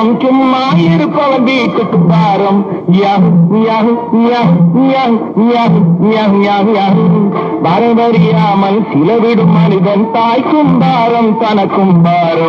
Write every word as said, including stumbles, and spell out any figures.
சும்மா இருப்பவன் வீட்டுக்கு பாரம் வரவறியாமல் சிலவிடும் மனிதன் தாய்க்கும் பாரம் தனக்கும் பாரம்.